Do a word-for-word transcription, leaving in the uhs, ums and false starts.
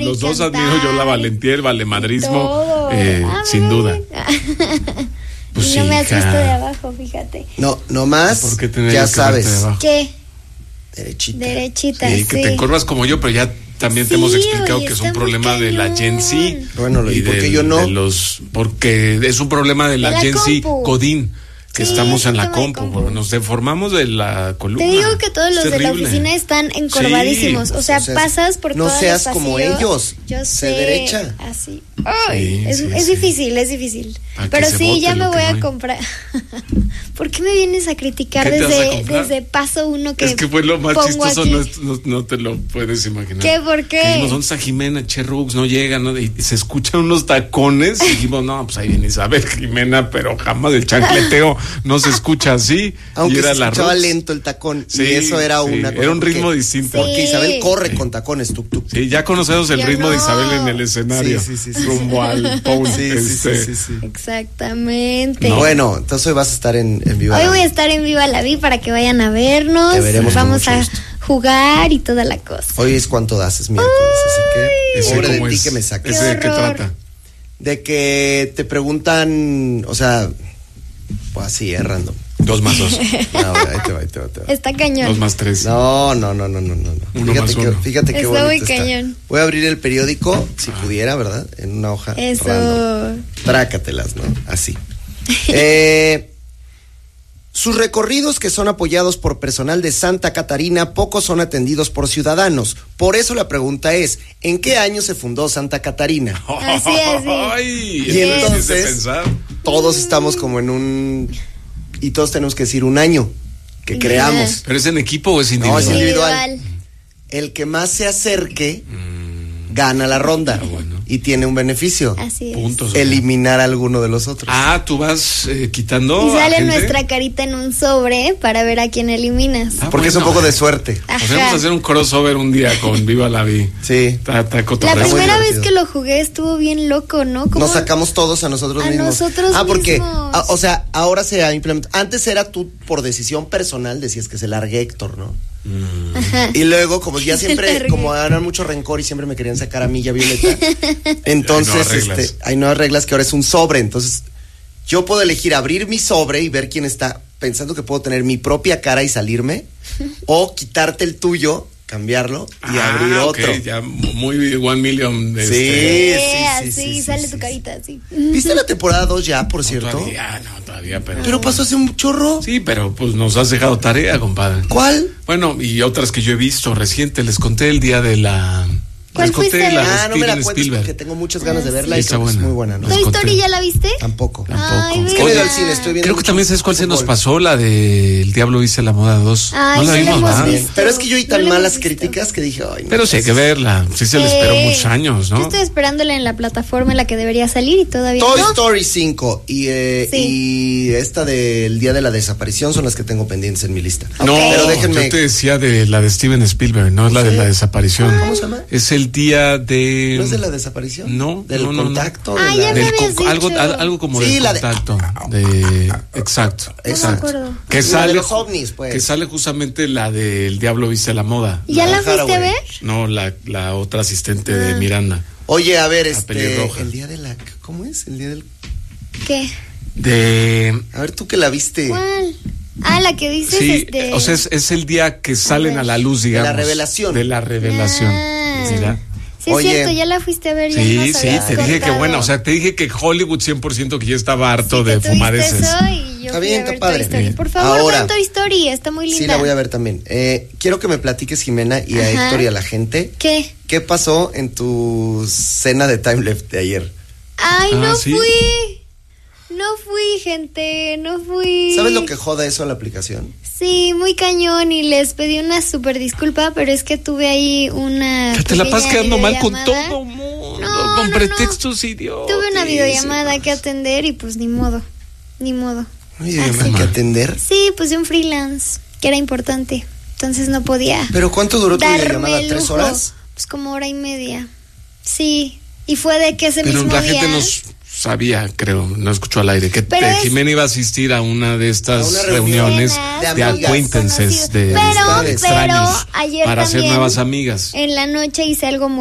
los dos cantar, admiro yo la valentía, el valemadrismo, todo. eh, Ah, sin duda. Pues y sí, no me has hija. visto de abajo, fíjate. No, no más, ¿Por qué tenía ya yo que verte sabes, de abajo? ¿Qué? derechita. Derechita, Sí, sí. que te encorvas como yo, pero ya también te Sí, hemos explicado oye, que es un está muy problema de la cañón. Gen Z. Bueno, ¿y por qué del- yo no? de los, porque es un problema de la, De la Gen Z compu. Godín, que Sí, estamos es un en la tema de compu, compu. porque nos deformamos de la columna. Te digo que todos Es los de la terrible. oficina están encorvadísimos. Sí, o sea, o sea, pasas por no todos seas los como pasillos. ellos. Yo Sé sé. derecha. Así. Ay, Sí, es, sí, es sí. difícil, es difícil. Para que Pero se sí, vote ya me lo que voy no a hay. comprar. ¿Por qué me vienes a criticar ¿Qué te vas a desde, comprar? desde paso uno que Es que fue lo más pongo chistoso, aquí? no, es- no, no te lo puedes imaginar. ¿Qué? ¿Por qué? Que dijimos, ¿dónde está Jimena? Cherrux, no llega, ¿no? Y se escuchan unos tacones y dijimos, no, pues ahí viene Isabel Jimena, pero jamás el chancleteo no se escucha así. Aunque y era se la escuchaba Rux. lento el tacón. Sí, y eso era sí, una cosa. era un porque- ritmo distinto. Porque Sí. Isabel corre con tacones, tuk, tuk. Sí, ya conocemos el Yo ritmo de no. Isabel en el escenario. Sí, sí, sí, sí, rumbo al pole. Sí, sí, este. sí, sí, sí. Exactamente. Bueno, entonces hoy vas a estar en, en Viva Hoy la voy a Vida. estar en Viva la Vi para que vayan a vernos. Te veremos con Vamos mucho a gusto. jugar y toda la cosa. Hoy es cuánto das, es miércoles, así que Ese pobre de cómo ti es, que me saques. ese de qué horror. trata. De que te preguntan, o sea, pues así, es random. Dos más dos. No, ahí te va, ahí te va, ahí te va. Está cañón. Dos más tres. No, no, no, no, no, no. Uno Fíjate más que, uno. fíjate qué Está bonito muy está. cañón. Voy a abrir el periódico, si pudiera, ¿verdad? En una hoja Eso. random. Trácatelas, ¿no? Así. Eh, sus recorridos, que son apoyados por personal de Santa Catarina, pocos son atendidos por ciudadanos. Por eso la pregunta es, ¿en qué año se fundó Santa Catarina? Así, así. Ay, Y eso sí es de entonces- pensar. Todos estamos como en un... Y todos tenemos que decir un año que creamos. ¿Pero es en equipo o es individual? No, es individual. Individual. El que más se acerque gana la ronda bueno. y tiene un beneficio. Así es. Puntos. Eliminar a alguno de los otros. Ah, tú vas eh, quitando. Y a sale gente? nuestra carita en un sobre para ver a quién eliminas. Ah, Porque es un bueno. poco de suerte. Ajá. Podemos hacer un crossover un día con Viva la Vi. Sí. Está, está La cotorreo. muy primera vez divertido. que lo jugué estuvo bien loco, ¿no? ¿Cómo? Nos sacamos todos a nosotros A mismos. nosotros ah, porque, mismos. ah, o sea, ahora se ha implementado. Antes era tú por decisión personal, decías que se largue Héctor, ¿no? Ajá. Y luego, como ya Se siempre, largue. como eran mucho rencor y siempre me querían sacar a mí y a Violeta, entonces, Hay nuevas reglas. este, hay nuevas reglas que ahora es un sobre. Entonces, yo puedo elegir abrir mi sobre y ver quién está pensando que puedo tener mi propia cara y salirme, o quitarte el tuyo, cambiarlo y Ah, abrir ok, otro. ya muy one million. De Sí. este, Sí, sí, así sí, sí, sale sí, tu sí. carita así. ¿Viste la temporada dos ya, por no, cierto? todavía, no, todavía, pero. Pero pasó hace un chorro. Sí, pero pues nos has dejado tarea, compadre. ¿Cuál? Bueno, y otras que yo he visto reciente, les conté el día de la. ¿Cuál les conté fuiste a la ver? de Ah, no me la Steven cuentes Spielberg. porque tengo muchas ganas de Ah, verla sí. y Está creo que es buena. muy buena, ¿no? Les ¿Toy conté. Story ya la viste? Tampoco. Tampoco. Ay, Es que no he ido al vela. cine, estoy viendo Creo que mucho también sabes cuál se nos fútbol. pasó, la de El Diablo Viste la Moda dos. Ay, no la sí la vimos, hemos ¿verdad? visto. Pero es que yo oí tan No la malas hemos visto. críticas que dije, ay, no. Pero sí hay que verla. Sí se le Sí. esperó muchos años, Yo ¿no? estoy esperándola en la plataforma en la que debería salir y todavía Toy no. Story cinco y, eh, Sí. y esta del Día de la Desaparición son las que tengo pendientes en mi lista. No, Ok. Pero déjenme- yo te decía de la de Steven Spielberg, no es la de la desaparición. ¿Cómo se llama? Es el día de... ¿No es de la desaparición? No, ¿Del no, no, no. contacto? Ah, de ya la- me del habías co- algo, dicho. al- algo como Sí, del la de- contacto. De, exacto, me exacto. acuerdo. Que La sale, de los ovnis, pues. que sale justamente la del Diablo Viste la Moda. ¿Ya la fuiste a Haraway. ver? No, la, la otra asistente Ah. de Miranda. Oye, a ver, La este, pelirroja. el día de la, ¿cómo es? El día del, ¿Qué? De... a ver, tú que la viste. ¿Cuál? Ah, la que dices Sí, este... o sea, es, es el día que salen ver. a la luz, digamos. De la revelación. De la revelación. Ah. Mira. Sí, es Oye. cierto, ya la fuiste a ver. ya Sí, nos sí, habías te dije que contado. bueno, o sea, te dije que Hollywood cien por ciento que ya estaba harto Sí, que de tuviste fumadeces. eso y yo Está fui bien, a está ver padre. Toy Story. Bien. Por favor, Ahora- vean Toy Story, está muy linda. Sí, la voy a ver también. Eh, quiero que me platiques, Jimena, y a Ajá. Héctor y a la gente, ¿Qué? ¿qué pasó en tu cena de Time Left de ayer? Ay, Ah, no ¿sí? fui. No fui, gente, no fui. ¿Sabes lo que joda eso a la aplicación? Sí, muy cañón y les pedí una súper disculpa, pero es que tuve ahí una... Que te la pequeña pasas quedando mal con videollamada. todo mundo, No, con no, pretextos idiotas. Tuve una videollamada que atender y pues ni modo, ni modo. Oye, Así. hay que atender. Sí, pues de un freelance, que era importante, entonces no podía ¿Pero cuánto duró tu darme videollamada? el ¿Tres lujo. horas? Pues como hora y media. Sí, y fue de que ese Pero mismo la día... gente no sabía, creo, no escuchó al aire, que Pero te- es- Jimena iba a asistir a una de A estas una reunión reuniones de de amigas. acquaintances, de, Pero, de pero extraños, ayer para hacer también- nuevas amigas. En la noche hice algo muy